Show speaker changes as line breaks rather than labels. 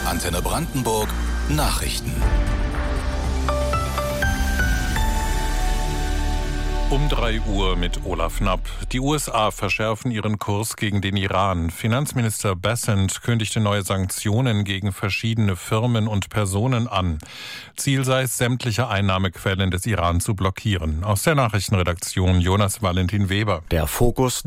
Antenne Brandenburg Nachrichten.
Um 3 Uhr mit Olaf Knapp. Die USA verschärfen ihren Kurs gegen den Iran. Finanzminister Bessent kündigte neue Sanktionen gegen verschiedene Firmen und Personen an. Ziel sei es, sämtliche Einnahmequellen des Iran zu blockieren. Aus der Nachrichtenredaktion Jonas Valentin Weber.
Der Fokus